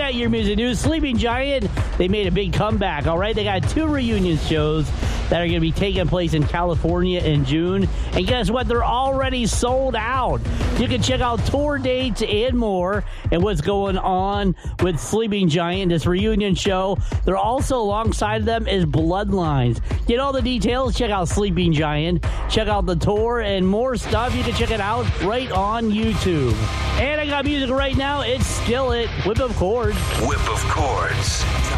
got your music news. Sleeping Giant, they made a big comeback, all right? They got 2 reunion shows that are going to be taking place in California in June. And guess what? They're already sold out. You can check out tour dates and more and what's going on with Sleeping Giant, this reunion show. They're also alongside them is Bloodlines. Get all the details. Check out Sleeping Giant. Check out the tour and more stuff. You can check it out right on YouTube. And I got music right now. It's Skillet, Whip of Chords. Whip of Chords.